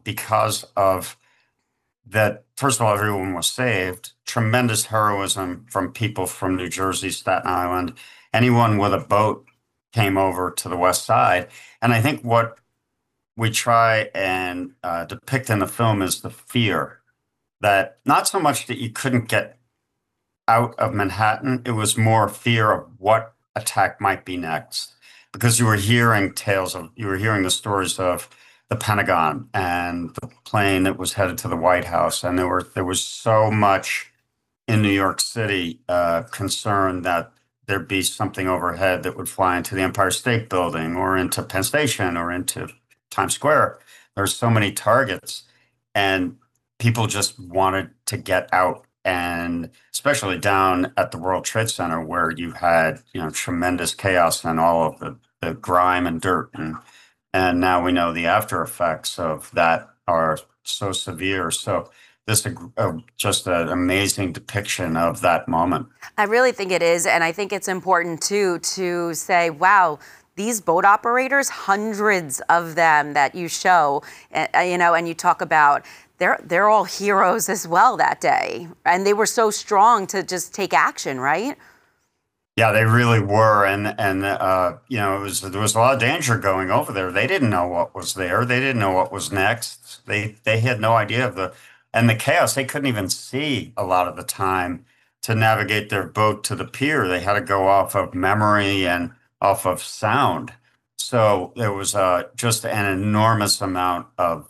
because of that. First of all, everyone was saved. Tremendous heroism from people from New Jersey, Staten Island. Anyone with a boat came over to the West Side. And I think what we try and depict in the film is the fear that not so much that you couldn't get out of Manhattan, it was more fear of what attack might be next. Because you were hearing the stories of the Pentagon and the plane that was headed to the White House. And there was so much in New York City concern that there'd be something overhead that would fly into the Empire State Building or into Penn Station or into Times Square. There's so many targets, and people just wanted to get out. And especially down at the World Trade Center, where you had tremendous chaos and all of the grime and dirt, and now we know the after effects of that are so severe. So this just an amazing depiction of that moment. I really think it is, and I think it's important too to say, wow, these boat operators, hundreds of them that you show, and you talk about, they're all heroes as well that day, and they were so strong to just take action, right? Yeah, they really were, and there was a lot of danger going over there. They didn't know what was there. They didn't know what was next. They had no idea of the chaos. They couldn't even see a lot of the time to navigate their boat to the pier. They had to go off of memory and off of sound. So there was just an enormous amount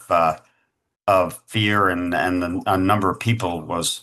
of fear, and a number of people was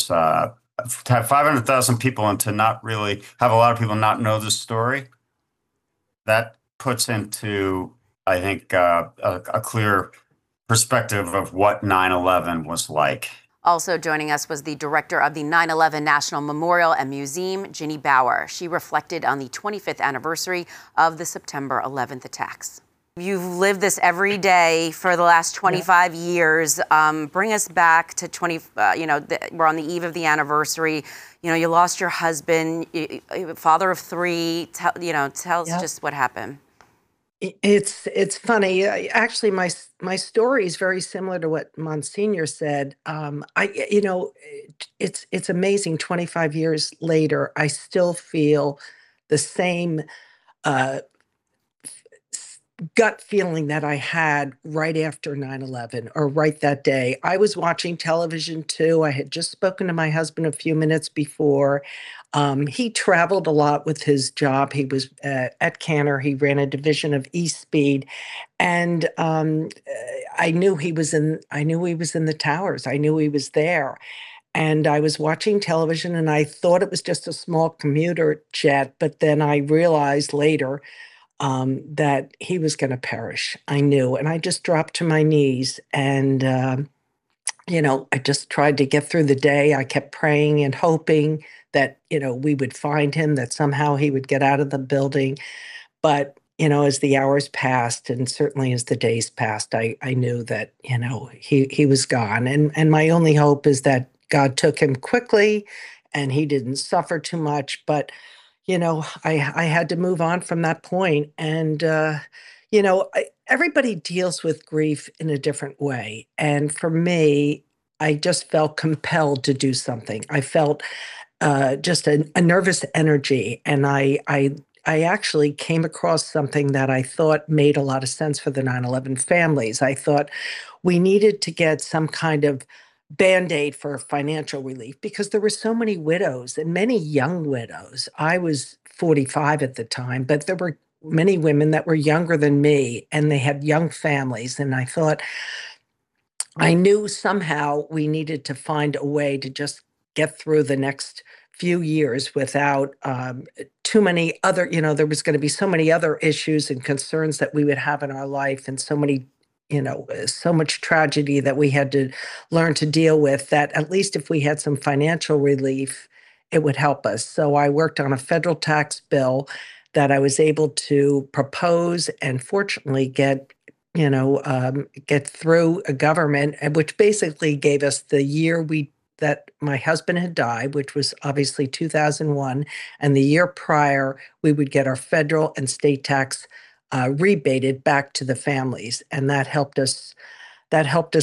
to have 500,000 people and to not really have a lot of people not know the story. That puts into, I think, a clear perspective of what 9/11 was like. Also joining us was the director of the 9/11 National Memorial and Museum, Ginny Bauer. She reflected on the 25th anniversary of the September 11th attacks. You've lived this every day for the last 25 years. Bring us back to we're on the eve of the anniversary. You lost your husband, father of three. Tell us just what happened. It's funny. Actually, my story is very similar to what Monsignor said. It's amazing. 25 years later, I still feel the same gut feeling that I had right after 9/11, or right that day. I was watching television too. I had just spoken to my husband a few minutes before. He traveled a lot with his job. He was at Canner. He ran a division of eSpeed, and I knew he was in. I knew he was in the towers. I knew he was there. And I was watching television, and I thought it was just a small commuter jet, but then I realized later that he was going to perish. I knew. And I just dropped to my knees, and, I just tried to get through the day. I kept praying and hoping that, we would find him, that somehow he would get out of the building. But, as the hours passed, and certainly as the days passed, I knew that, he was gone. And my only hope is that God took him quickly and he didn't suffer too much. But I had to move on from that point. And, everybody deals with grief in a different way. And for me, I just felt compelled to do something. I felt just a nervous energy. And I actually came across something that I thought made a lot of sense for the 9/11 families. I thought we needed to get some kind of Band-Aid for financial relief, because there were so many widows, and many young widows. I was 45 at the time, but there were many women that were younger than me, and they had young families. And I thought, I knew somehow we needed to find a way to just get through the next few years without too many other, there was going to be so many other issues and concerns that we would have in our life, and so much tragedy that we had to learn to deal with, that at least if we had some financial relief, it would help us. So I worked on a federal tax bill that I was able to propose and fortunately get through a government, which basically gave us the year that my husband had died, which was obviously 2001, and the year prior, we would get our federal and state tax rebated back to the families. And that helped us that helped us